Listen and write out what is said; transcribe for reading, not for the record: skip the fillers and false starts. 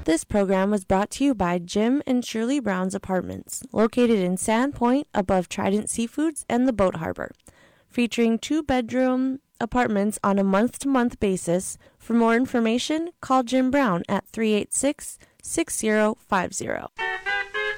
This program was brought to you by Jim and Shirley Brown's Apartments, located in Sand Point above Trident Seafoods and the Boat Harbor, featuring 2-bedroom apartments on a month-to-month basis. For more information, call Jim Brown at 386-6050.